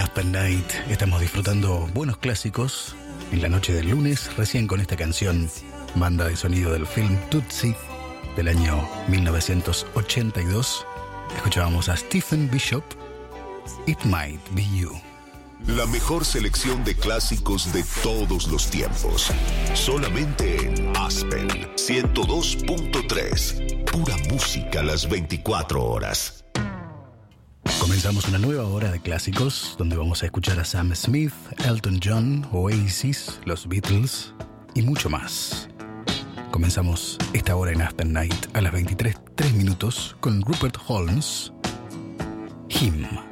Aspen Night estamos disfrutando buenos clásicos en la noche del lunes, recién con esta canción, banda de sonido del film Tootsie del año 1982. Escuchábamos a Stephen Bishop, It Might Be You. La mejor selección de clásicos de todos los tiempos. Solamente en Aspen 102.3. Pura música las 24 horas. Comenzamos una nueva hora de clásicos donde vamos a escuchar a Sam Smith, Elton John, Oasis, los Beatles y mucho más. Comenzamos esta hora en Aspen Night a las 23:03 con Rupert Holmes, Him.